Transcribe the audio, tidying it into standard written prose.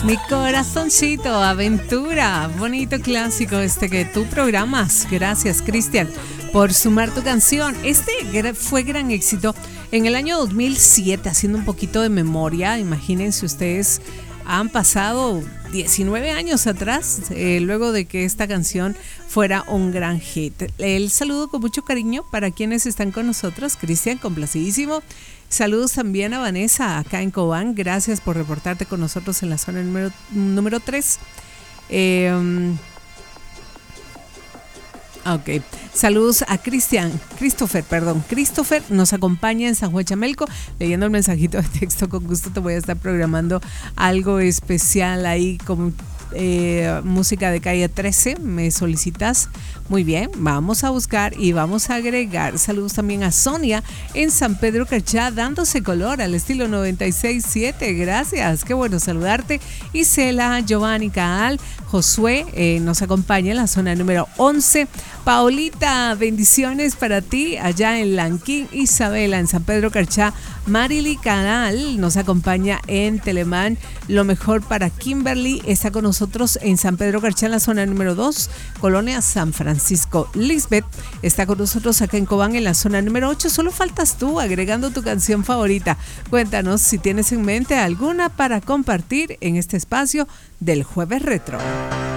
Mi corazoncito, aventura, bonito clásico que tú programas. Gracias, Cristian, por sumar tu canción. Fue gran éxito en el año 2007, haciendo un poquito de memoria. Imagínense ustedes, han pasado 19 años atrás, luego de que esta canción fuera un gran hit. El saludo con mucho cariño para quienes están con nosotros. Cristian, complacidísimo. Saludos también a Vanessa acá en Cobán. Gracias por reportarte con nosotros en la zona número 3. Ok. Saludos a Christopher nos acompaña en San Juan Chamelco. Leyendo el mensajito de texto, con gusto te voy a estar programando algo especial ahí con música de calle 13. Me solicitas. Muy bien, vamos a buscar y vamos a agregar. Saludos también a Sonia en San Pedro Carchá, dándose color al estilo 96.7. Gracias, qué bueno saludarte. Isela, Giovanni Caal, Josué nos acompaña en la zona número 11. Paolita, bendiciones para ti allá en Lanquín. Isabela en San Pedro Carchá. Marily Canal nos acompaña en Telemán. Lo mejor para Kimberly está con nosotros en San Pedro Carchá, en la zona número 2, Colonia San Francisco. Lisbeth está con nosotros acá en Cobán, en la zona número 8. Solo faltas tú agregando tu canción favorita. Cuéntanos si tienes en mente alguna para compartir en este espacio del Jueves Retro.